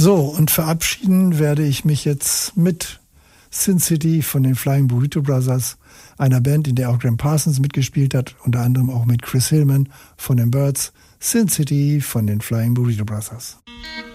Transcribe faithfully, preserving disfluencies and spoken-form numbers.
So, und verabschieden werde ich mich jetzt mit Sin City von den Flying Burrito Brothers, einer Band, in der auch Graham Parsons mitgespielt hat, unter anderem auch mit Chris Hillman von den Byrds. Sin City von den Flying Burrito Brothers.